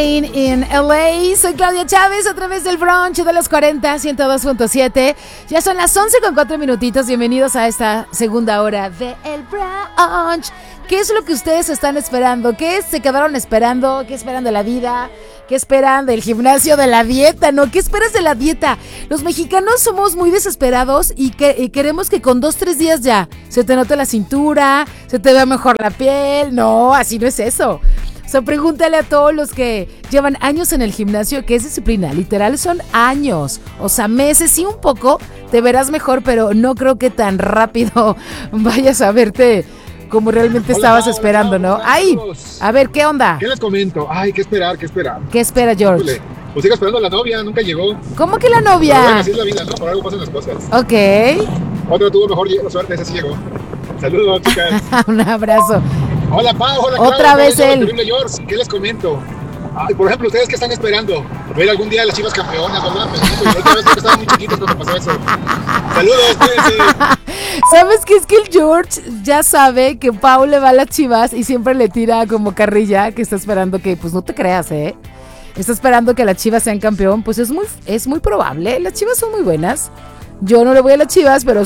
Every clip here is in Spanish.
En LA, soy Claudia Chávez a través del brunch de los 40, 102.7. Ya son las 11:04. Bienvenidos a esta segunda hora de El Brunch. ¿Qué es lo que ustedes están esperando? ¿Qué se quedaron esperando? ¿Qué esperan de la vida? ¿Qué esperan del gimnasio, de la dieta? ¿No? ¿Qué esperas de la dieta? Los mexicanos somos muy desesperados y queremos que con 2-3 días ya se te note la cintura, se te vea mejor la piel. No, así no es eso. O sea, pregúntale a todos los que llevan años en el gimnasio qué es disciplina. Literal son años, o sea, meses, sí un poco, te verás mejor, pero no creo que tan rápido vayas a verte como realmente estabas esperando, ¿no? ¡Ay! A ver, ¿qué onda? ¿Qué les comento? Ay, ¿qué esperar? ¿Qué espera, George? Pues sigo esperando a la novia, nunca llegó. ¿Cómo que la novia? Pero bueno, así es la vida, ¿no? Por algo pasan las cosas. Ok. Otro tuvo mejor suerte, ese sí llegó. Saludos, chicas. Un abrazo. Hola, Pau, hola, Otra Clau, vez él. Terrible George, ¿qué les comento? Ay, por ejemplo, ¿ustedes qué están esperando? Ver algún día a las Chivas campeonas, ¿verdad? Pero la otra vez creo que estaban muy chiquitos cuando pasó eso. Saludos, cuídense. ¿Sabes qué? Es que el George ya sabe que Pau le va a las Chivas y siempre le tira como carrilla, que está esperando que, pues no te creas, está esperando que las Chivas sean campeón. Pues es muy probable, las Chivas son muy buenas. Yo no le voy a las Chivas, pero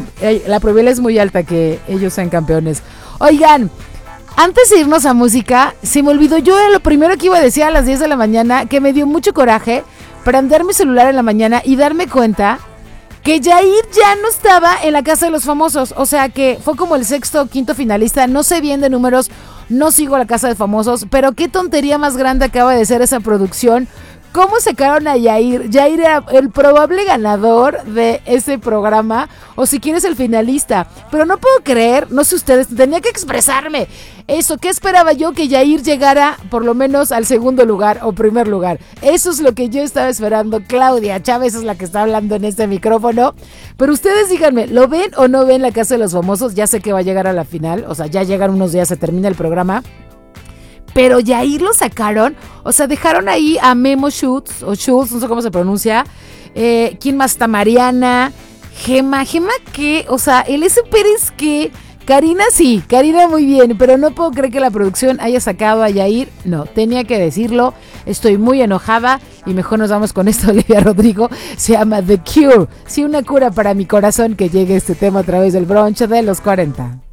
la probabilidad es muy alta que ellos sean campeones. Oigan, antes de irnos a música, se me olvidó, yo era lo primero que iba a decir a las 10 de la mañana, que me dio mucho coraje prender mi celular en la mañana y darme cuenta que Yair ya no estaba en la Casa de los Famosos. O sea que fue como el sexto o quinto finalista, no sé bien de números, no sigo la Casa de Famosos, pero qué tontería más grande acaba de ser esa producción. ¿Cómo sacaron a Yair? Yair era el probable ganador de ese programa, o si quieres el finalista. Pero no puedo creer, no sé ustedes, tenía que expresarme. Eso, ¿qué esperaba yo? Que Yair llegara por lo menos al segundo lugar o primer lugar. Eso es lo que yo estaba esperando. Claudia Chávez es la que está hablando en este micrófono. Pero ustedes díganme, ¿lo ven o no ven la Casa de los Famosos? Ya sé que va a llegar a la final, o sea, ya llegan unos días, se termina el programa. Pero Yair lo sacaron, o sea, dejaron ahí a Memo Schultz, o Schultz, no sé cómo se pronuncia. ¿Quién más está? Mariana, Gema, ¿qué? O sea, Elise Pérez, ¿qué? Karina sí, Karina muy bien, pero no puedo creer que la producción haya sacado a Yair. No, tenía que decirlo, estoy muy enojada y mejor nos vamos con esto. Olivia Rodrigo, se llama The Cure. Sí, una cura para mi corazón, que llegue este tema a través del brunch de los 40.